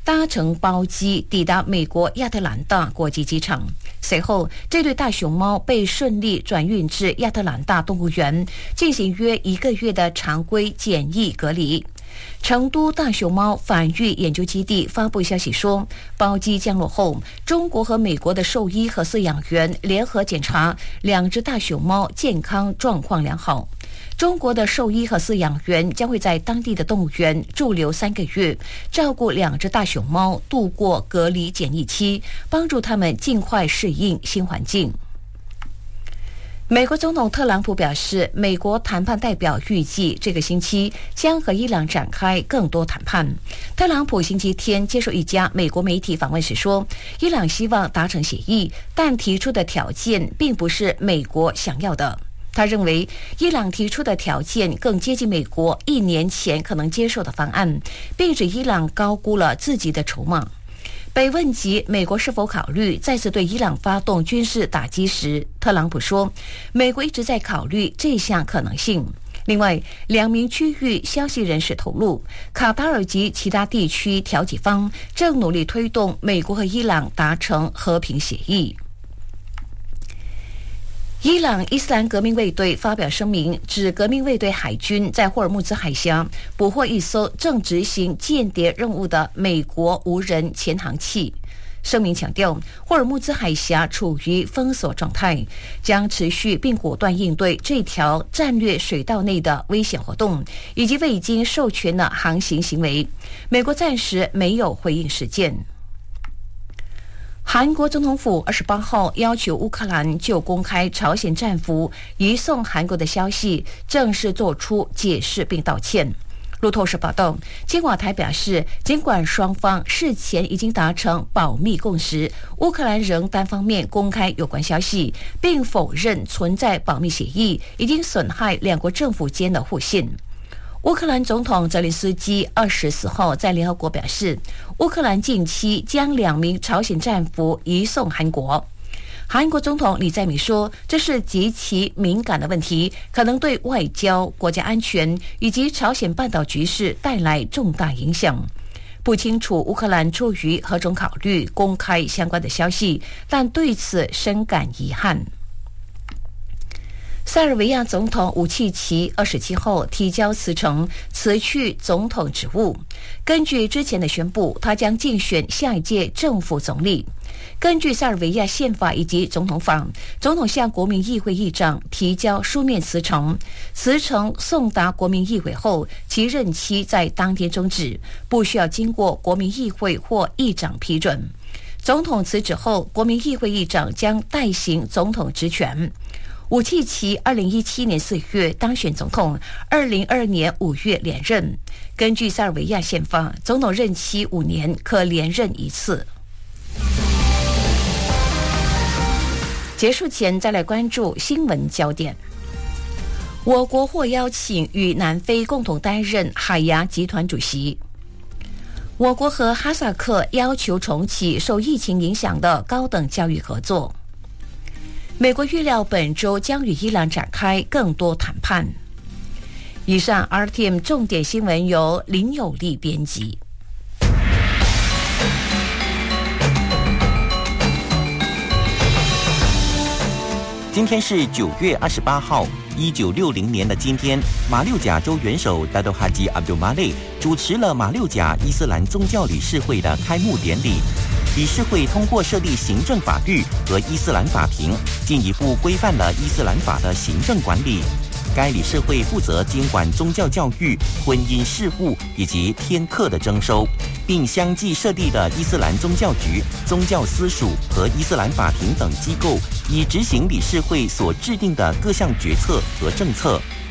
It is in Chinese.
搭乘包机抵达美国亚特兰大国际机场。随后，这对大熊猫被顺利转运至亚特兰大动物园，进行约1个月的常规检疫隔离。成都大熊猫繁育研究基地发布消息说，包机降落后，中国和美国的兽医和饲养员联合检查2只大熊猫健康状况良好。中国的兽医和饲养员将会在当地的动物园驻留3个月，照顾2只大熊猫度过隔离检疫期，帮助它们尽快适应新环境。美国总统特朗普表示，美国谈判代表预计这个星期将和伊朗展开更多谈判。特朗普星期天接受一家美国媒体访问时说，伊朗希望达成协议，但提出的条件并不是美国想要的。他认为伊朗提出的条件更接近美国1年前可能接受的方案，并指伊朗高估了自己的筹码。被问及美国是否考虑再次对伊朗发动军事打击时，特朗普说，美国一直在考虑这项可能性。另外，2名区域消息人士透露，卡塔尔及其他地区调解方正努力推动美国和伊朗达成和平协议。伊朗伊斯兰革命卫队发表声明，指革命卫队海军在霍尔木兹海峡捕获一艘正执行间谍任务的美国无人潜航器。声明强调，霍尔木兹海峡处于封锁状态，将持续并果断应对这条战略水道内的危险活动以及未经授权的航行行为。美国暂时没有回应事件。韩国总统府28号要求乌克兰就公开朝鲜战俘移送韩国的消息正式作出解释并道歉。路透社报道，青瓦台表示，尽管双方事前已经达成保密共识，乌克兰仍单方面公开有关消息，并否认存在保密协议已经损害2国政府间的互信。乌克兰总统泽连斯基24号在联合国表示，乌克兰近期将2名朝鲜战俘移送韩国。韩国总统李在明说，这是极其敏感的问题，可能对外交、国家安全以及朝鲜半岛局势带来重大影响。不清楚乌克兰出于何种考虑公开相关的消息，但对此深感遗憾。塞尔维亚总统武契奇27号提交辞呈，辞去总统职务。根据之前的宣布，他将竞选下一届政府总理。根据塞尔维亚宪法以及总统法，总统向国民议会议长提交书面辞呈，辞呈送达国民议会后，其任期在当天终止，不需要经过国民议会或议长批准。总统辞职后，国民议会议长将代行总统职权。武契奇2017年4月当选总统，2022年5月连任。根据塞尔维亚宪法，总统任期5年，可连任1次。结束前再来关注新闻焦点。我国获邀请与南非共同担任海牙集团主席。我国和哈萨克要求重启受疫情影响的高等教育合作。美国预料本周将与伊朗展开更多谈判。以上 RTM 重点新闻由林有利编辑。 今天是9月28号，1960年的今天，马六甲州元首达多哈基阿卜杜马累主持了马六甲伊斯兰宗教理事会的开幕典礼。理事会通过设立行政法律和伊斯兰法庭，进一步规范了伊斯兰法的行政管理。该理事会负责监管宗教教育、婚姻事务以及天课的征收，并相继设立了伊斯兰宗教局、宗教司署和伊斯兰法庭等机构，以执行理事会所制定的各项决策和政策。